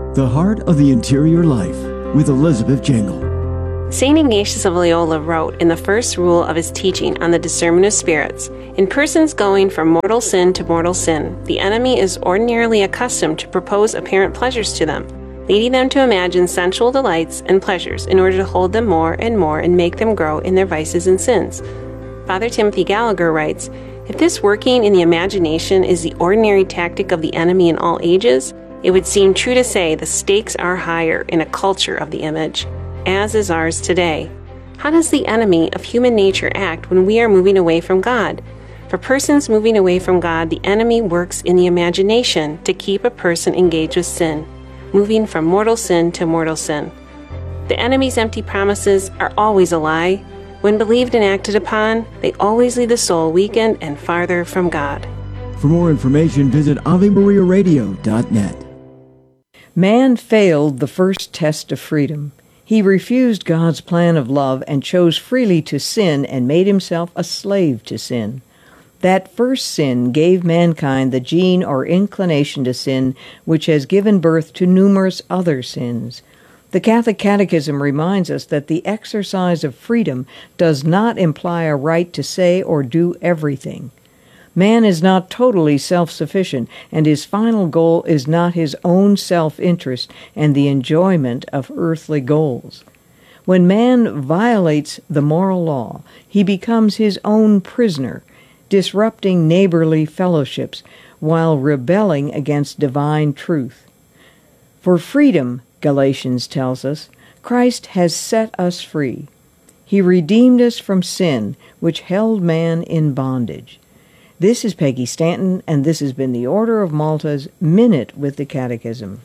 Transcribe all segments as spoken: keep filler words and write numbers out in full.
The Heart of the Interior Life with Elizabeth Jangle. Saint Ignatius of Loyola wrote in the first rule of his teaching on the discernment of spirits, "In persons going from mortal sin to mortal sin, the enemy is ordinarily accustomed to propose apparent pleasures to them, leading them to imagine sensual delights and pleasures in order to hold them more and more and make them grow in their vices and sins." Father Timothy Gallagher writes, "If this working in the imagination is the ordinary tactic of the enemy in all ages, it would seem true to say the stakes are higher in a culture of the image, as is ours today. How does the enemy of human nature act when we are moving away from God? For persons moving away from God, the enemy works in the imagination to keep a person engaged with sin, moving from mortal sin to mortal sin. The enemy's empty promises are always a lie. When believed and acted upon, they always lead the soul weakened and farther from God." For more information, visit Ave Maria Radio dot net. Man failed the first test of freedom. He refused God's plan of love and chose freely to sin and made himself a slave to sin. That first sin gave mankind the gene or inclination to sin, which has given birth to numerous other sins. The Catholic Catechism reminds us that the exercise of freedom does not imply a right to say or do everything. Man is not totally self-sufficient, and his final goal is not his own self-interest and the enjoyment of earthly goals. When man violates the moral law, he becomes his own prisoner, disrupting neighborly fellowships while rebelling against divine truth. For freedom, Galatians tells us, Christ has set us free. He redeemed us from sin, which held man in bondage. This is Peggy Stanton, and this has been the Order of Malta's Minute with the Catechism.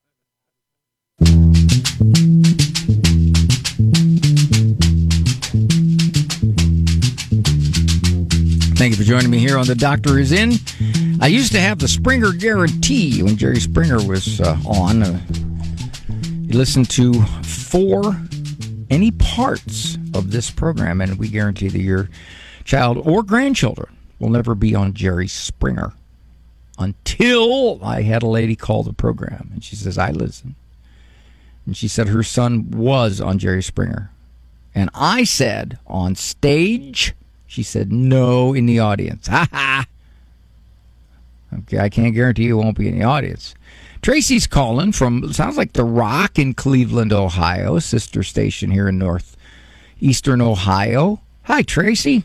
Thank you for joining me here on The Doctor Is In. I used to have the Springer Guarantee when Jerry Springer was uh, on. Uh, you listen to four, any parts of this program, and we guarantee that your child or grandchildren will never be on Jerry Springer. Until I had a lady call the program, and she says, I listen. And she said her son was on Jerry Springer. And I said, on stage? She said, no, in the audience. Ha ha! Okay, I can't guarantee you won't be in the audience. Tracy's calling from, sounds like The Rock in Cleveland, Ohio, a sister station here in northeastern Ohio. Hi, Tracy.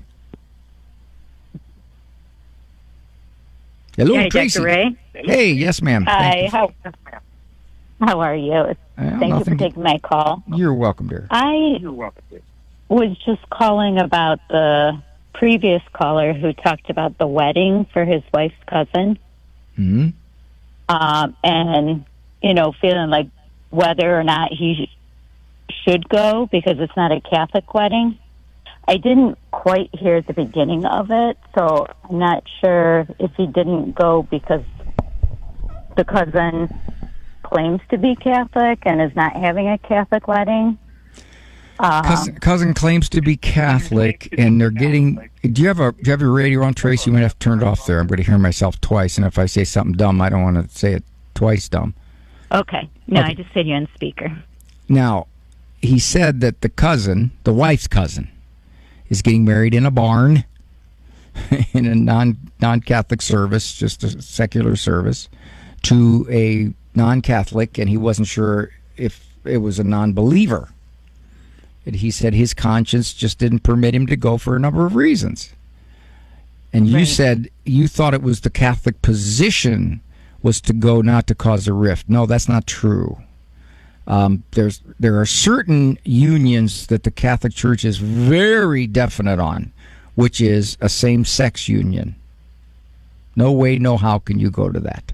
Hello, Hi, Tracy. Doctor Ray. Hey, yes, ma'am. Hi, how, how are you? Well, Thank you for taking my call. You're welcome, dear. I was just calling about the previous caller who talked about the wedding for his wife's cousin. Mm-hmm. Um, and, you know, feeling like whether or not he sh- should go because it's not a Catholic wedding. I didn't quite hear the beginning of it, so I'm not sure if he didn't go because the cousin claims to be Catholic and is not having a Catholic wedding. Um, cousin, cousin claims to be Catholic, and they're getting. Do you have a do you have your radio on, Tracy? You might have to turn it off there. I'm going to hear myself twice, and if I say something dumb, I don't want to say it twice dumb. Okay. No, okay. I just said you on speaker. Now, he said that the cousin, the wife's cousin, is getting married in a barn, in a non non-Catholic service, just a secular service, to a non-Catholic, and he wasn't sure if it was a non-believer. And he said his conscience just didn't permit him to go for a number of reasons. And you right. said you thought it was the Catholic position was to go not to cause a rift. No, that's not true. Um, there's there are certain unions that the Catholic Church is very definite on, which is a same-sex union. No way, no how can you go to that.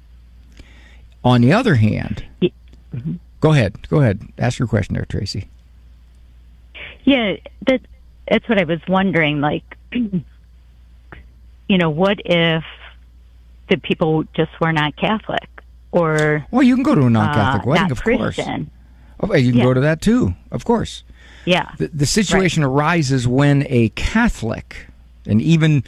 On the other hand, yeah. mm-hmm. go ahead, go ahead, ask your question there, Tracy. Yeah, that that's what I was wondering. Like, you know, what if the people just were not Catholic? Or, well, you can go to a non-Catholic uh, wedding, not of Christian. course. Oh, you can yeah. go to that too, of course. Yeah. The, the situation right. arises when a Catholic, and even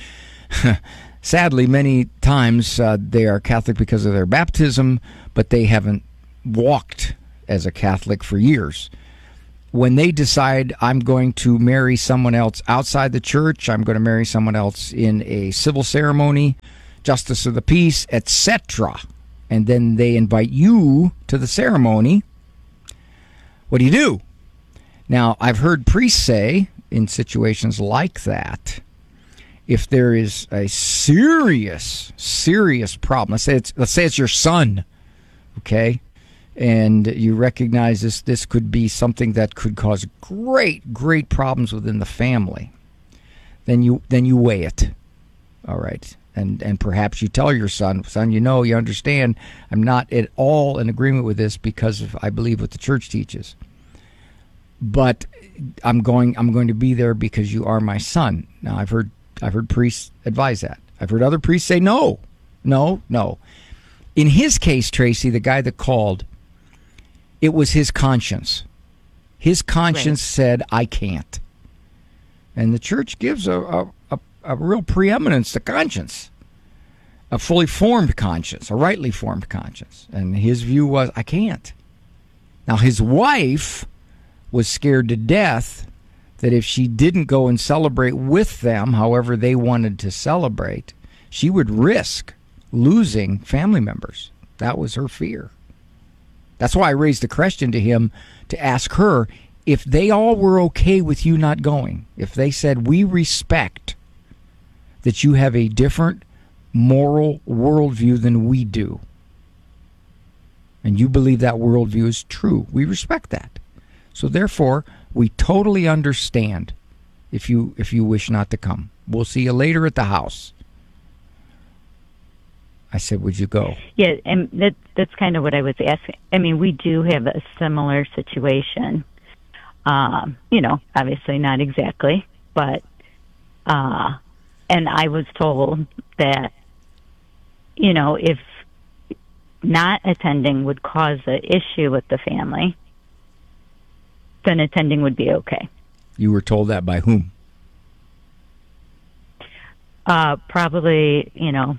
sadly many times uh, they are Catholic because of their baptism, but they haven't walked as a Catholic for years. When they decide I'm going to marry someone else outside the church, I'm going to marry someone else in a civil ceremony, justice of the peace, et cetera, and then they invite you to the ceremony, what do you do? Now, I've heard priests say in situations like that, if there is a serious, serious problem, let's say it's, let's say it's your son, okay, and you recognize this, this could be something that could cause great, great problems within the family, then you then you weigh it, all right, and and perhaps you tell your son, son, you know, you understand, I'm not at all in agreement with this because of, I believe what the church teaches, but I'm going I'm going to be there because you are my son. Now, I've heard I've heard priests advise that. I've heard other priests say no, no, no. In his case, Tracy, the guy that called, it was his conscience. His conscience right. said, I can't. And the church gives a, a, a, a real preeminence to conscience, a fully formed conscience, a rightly formed conscience. And his view was, I can't. Now, his wife was scared to death that if she didn't go and celebrate with them, however they wanted to celebrate, she would risk losing family members. That was her fear. That's why I raised the question to him to ask her if they all were okay with you not going. If they said, we respect that you have a different moral worldview than we do, and you believe that worldview is true, we respect that. So therefore, we totally understand if you if you wish not to come. We'll see you later at the house. I said, would you go? Yeah, and that, that's kind of what I was asking. I mean, we do have a similar situation. Um, you know, obviously not exactly, but, uh, and I was told that, you know, if not attending would cause an issue with the family, then attending would be okay. You were told that by whom? Uh, probably, you know,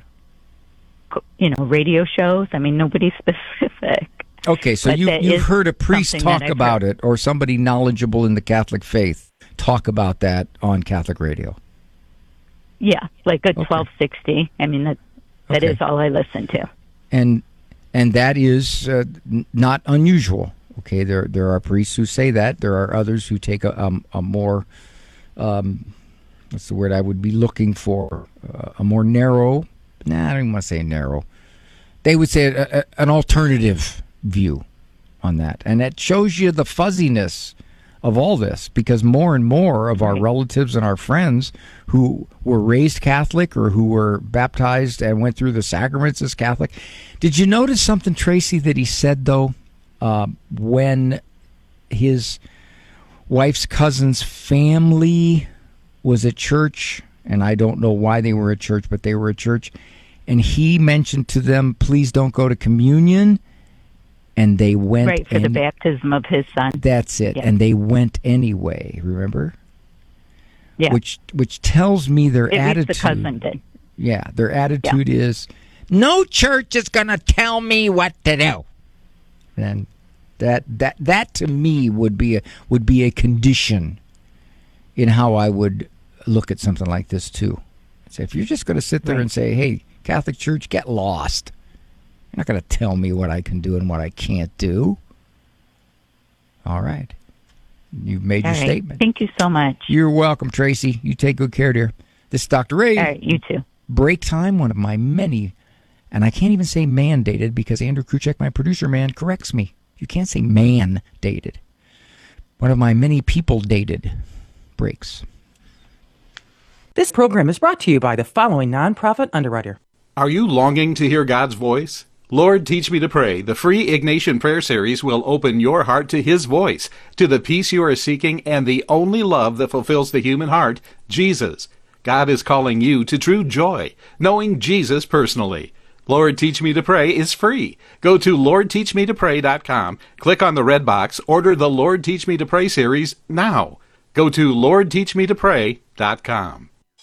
you know, radio shows. I mean, nobody specific. Okay, so you, you've heard a priest talk about heard. it, or somebody knowledgeable in the Catholic faith talk about that on Catholic radio. Yeah, like a okay. twelve sixty. I mean, that that okay. is all I listen to. And and that is uh, n- not unusual. Okay, there there are priests who say that. There are others who take a, um, a more, um, what's the word I would be looking for, uh, a more narrow, nah, I don't even want to say narrow. They would say a, a, an alternative view on that. And that shows you the fuzziness of all this, because more and more of our relatives and our friends who were raised Catholic or who were baptized and went through the sacraments as Catholic. Did you notice something, Tracy, that he said, though, uh, when his wife's cousin's family was at church, and I don't know why they were at church, but they were at church, and he mentioned to them, please don't go to communion, and they went... Right, for the baptism of his son. That's it, yes. And they went anyway, remember? Yeah. Which which tells me their At attitude... least the cousin did. Yeah, their attitude yeah. is, no church is going to tell me what to do. And that that that to me would be a, would be a condition in how I would look at something like this too. So if you're just going to sit there right. and say, "Hey, Catholic Church, get lost," you're not going to tell me what I can do and what I can't do. All right, you've made All your right. statement. Thank you so much. You're welcome, Tracy. You take good care, dear. This is Doctor Ray. All right, you too. Break time, one of my many. And I can't even say mandated because Andrew Kruchek, my producer man, corrects me. You can't say man-dated. One of my many people-dated breaks. This program is brought to you by the following nonprofit underwriter. Are you longing to hear God's voice? Lord, Teach Me to Pray, the free Ignatian Prayer Series will open your heart to His voice, to the peace you are seeking, and the only love that fulfills the human heart, Jesus. God is calling you to true joy, knowing Jesus personally. Lord, Teach Me to Pray is free. Go to lord teach me to pray dot com, click on the red box, order the Lord Teach Me to Pray series now. Go to lord teach me to pray dot com.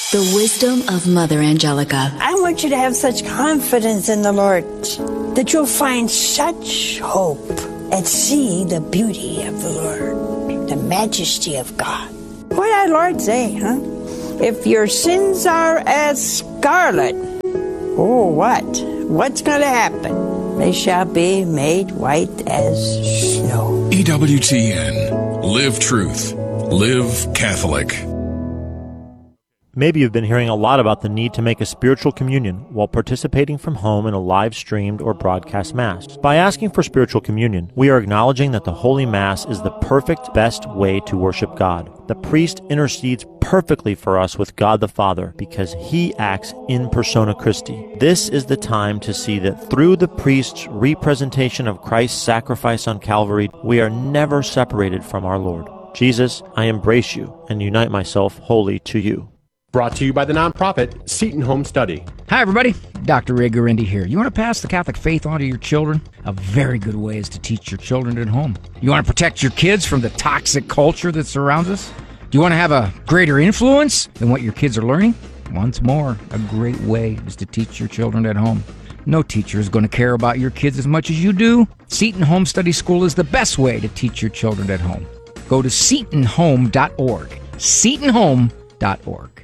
The wisdom of Mother Angelica. I want you to have such confidence in the Lord that you'll find such hope and see the beauty of the Lord, the majesty of God. What did our Lord say, huh? If your sins are as scarlet, oh, what? What's going to happen? They shall be made white as snow. E W T N. Live truth. Live Catholic. Maybe you've been hearing a lot about the need to make a spiritual communion while participating from home in a live-streamed or broadcast Mass. By asking for spiritual communion, we are acknowledging that the Holy Mass is the perfect, best way to worship God. The priest intercedes perfectly for us with God the Father because he acts in persona Christi. This is the time to see that through the priest's representation of Christ's sacrifice on Calvary, we are never separated from our Lord. Jesus, I embrace you and unite myself wholly to you. Brought to you by the nonprofit Seton Home Study. Hi, everybody. Doctor Ray Guarendi here. You want to pass the Catholic faith on to your children? A very good way is to teach your children at home. You want to protect your kids from the toxic culture that surrounds us? Do you want to have a greater influence than what your kids are learning? Once more, a great way is to teach your children at home. No teacher is going to care about your kids as much as you do. Seton Home Study School is the best way to teach your children at home. Go to seton home dot org. seton home dot org.